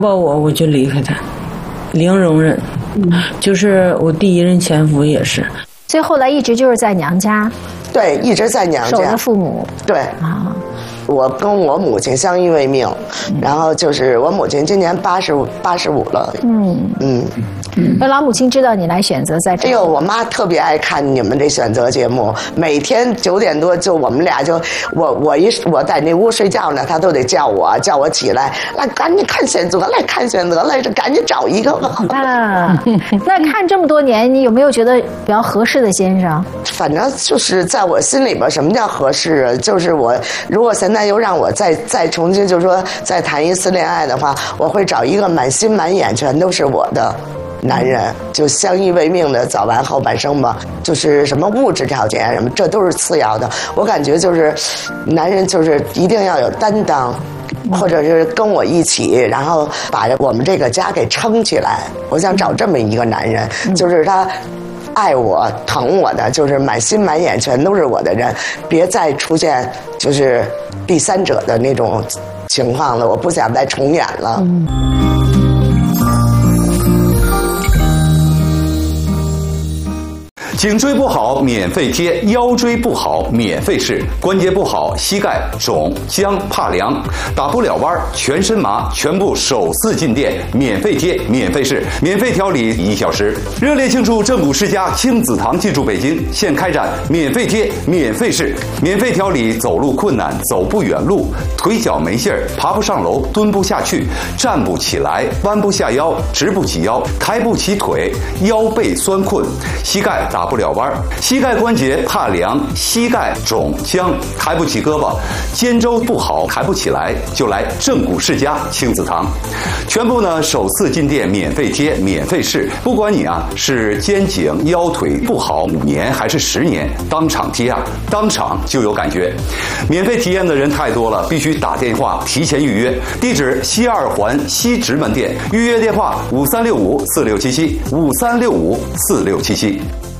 抱我就离开他，零容忍。就是我第一任前夫也是。 所以后来一直就是在娘家。 对，一直在娘家守着父母。 对啊。我跟我母亲相依为命，然后就是我母亲今年85了。 那老母亲知道你来选择在这。 哎呦，我妈特别爱看你们这选择节目，每天9点多就我们俩就我在那屋睡觉呢，她都得叫我起来，来赶紧看选择，来看选择，来赶紧找一个吧。 那看这么多年，你有没有觉得比较合适的先生？ 反正就是在我心里边，什么叫合适啊？就是我如果现在又让我再重新，就是说再谈一次恋爱的话，我会找一个满心满眼全都是我的男人，就相依为命的早晚后半生吧。就是什么物质条件什么，这都是次要的。我感觉就是男人就是一定要有担当，或者是跟我一起，然后把我们这个家给撑起来。我想找这么一个男人，就是他爱我疼我的，就是满心满眼全都是我的人，别再出现就是第三者的那种情况了，我不想再重演了。 颈椎不好免费贴，腰椎不好免费试，关节不好膝盖肿僵怕凉打不了弯全身麻，全部首次进店免费贴免费试，免费调理1小时。热烈庆祝正骨世家亲子堂进驻北京，现开展免费贴免费试，免费调理走路困难走不远路，腿脚没劲儿爬不上楼蹲不下去站不起来弯不下腰直不起腰抬不起腿腰背酸困膝盖打不了弯，膝盖关节怕凉，膝盖肿僵抬不起胳膊，肩周不好抬不起来，就来正骨世家亲子堂。全部呢首次进店免费贴免费试，不管你是肩颈腰腿不好5年还是10年，当场贴当场就有感觉。免费体验的人太多了，必须打电话提前预约。地址西2环西直门店，预约电话5365467753654677。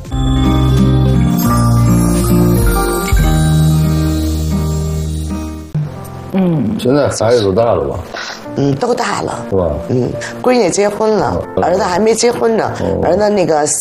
现在孩子都大了吧？ 都大了， 是吧？ 闺女结婚了，儿子还没结婚呢，儿子那个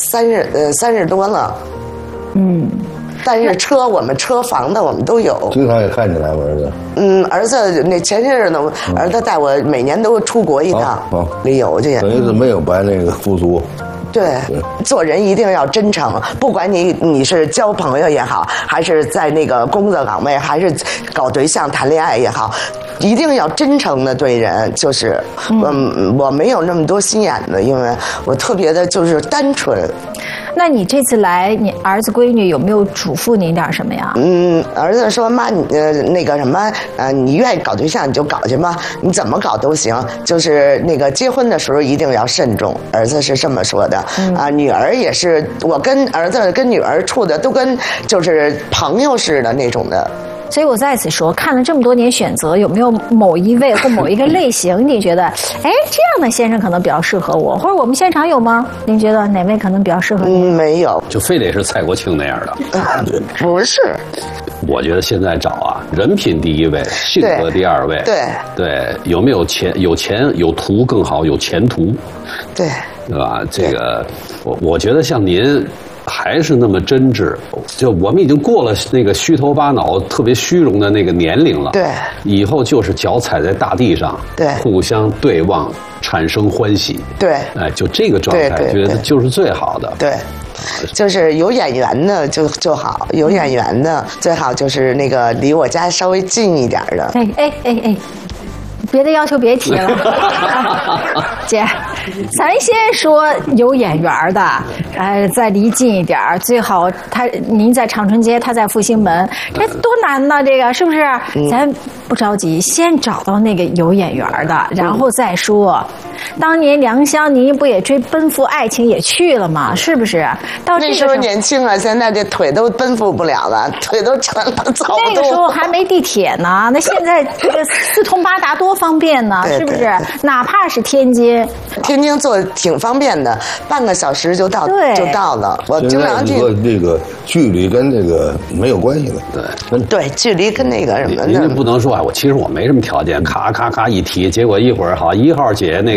30多了。但是我们车房的我们都有。 经常也看见来我儿子。 儿子那前些日子儿子带我每年都出国一趟旅游去。 等于是没有白那个付出。 对，做人一定要真诚，不管你是交朋友也好，还是在那个工作岗位，还是搞对象谈恋爱也好，一定要真诚的对人。就是我没有那么多心眼子，因为我特别的就是单纯。 那你这次来，你儿子闺女有没有嘱咐您点什么呀？ 儿子说妈，你那个什么你愿意搞对象你就搞去吧，你怎么搞都行，就是那个结婚的时候一定要慎重。儿子是这么说的。女儿也是，我跟儿子跟女儿处的都跟就是朋友似的那种的。 所以我在此说，看了这么多年选择，有没有某一位或某一个类型，你觉得，这样的先生可能比较适合我，或者我们现场有吗？您觉得哪位可能比较适合你？ 没有， 就非得是蔡国庆那样的？ 不是。 我觉得现在找人品第一位，性格第2位。对，有没有钱？有钱有图更好，有前途。 对吧？这个，我觉得像您。还是那么真挚，就我们已经过了那个虚头巴脑、特别虚荣的那个年龄了。 对， 以后就是脚踩在大地上， 对， 互相对望，产生欢喜。 对， 就这个状态，觉得就是最好的。 对，就是有眼缘的就好，有眼缘的最好就是那个离我家稍微近一点的。 别的要求别提了，姐，咱先说有眼缘的，再离近一点，最好您在长春街，他在复兴门，这多难呢？这个是不是？咱不着急，先找到那个有眼缘的，然后再说。当年良乡，您不也追奔赴爱情也去了吗？是不是？到这个时候年轻啊，现在这腿都奔赴不了了，腿都沉了，走不动。 那个时候还没地铁呢，那现在这个4通8达多方便呢，是不是？哪怕是天津坐挺方便的，半个小时就到了。我经常去。 这个距离跟这个没有关系的。 对，距离跟那个什么的。 您不能说其实我没什么条件，咔咔咔一提，结果一会儿1号姐那个。